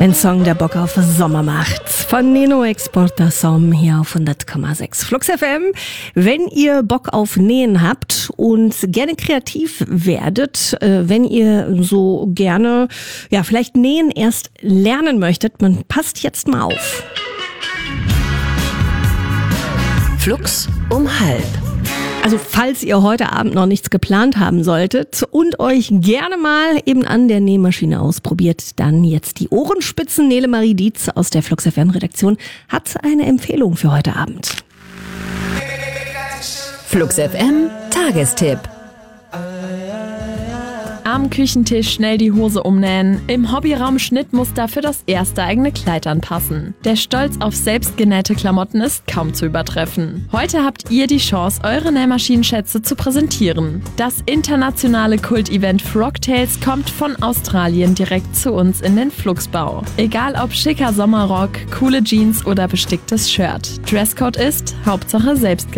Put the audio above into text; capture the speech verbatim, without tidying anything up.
Ein Song, der Bock auf Sommer macht. Von Neno Exportasom hier auf hundert Komma sechs Flux F M. Wenn ihr Bock auf Nähen habt und gerne kreativ werdet, äh, wenn ihr so gerne, ja, vielleicht Nähen erst lernen möchtet, man passt jetzt mal auf. Flux um halb. Also falls ihr heute Abend noch nichts geplant haben solltet und euch gerne mal eben an der Nähmaschine ausprobiert, dann jetzt die Ohrenspitzen. Nele Marie Dietz aus der Flux F M Redaktion hat eine Empfehlung für heute Abend. Flux F M Tagestipp. Am Küchentisch schnell die Hose umnähen. Im Hobbyraum Schnittmuster für das erste eigene Kleid anpassen. Der Stolz auf selbstgenähte Klamotten ist kaum zu übertreffen. Heute habt ihr die Chance, eure Nähmaschinenschätze zu präsentieren. Das internationale Kult-Event Frogtales kommt von Australien direkt zu uns in den Fluxbau. Egal ob schicker Sommerrock, coole Jeans oder besticktes Shirt. Dresscode ist Hauptsache selbst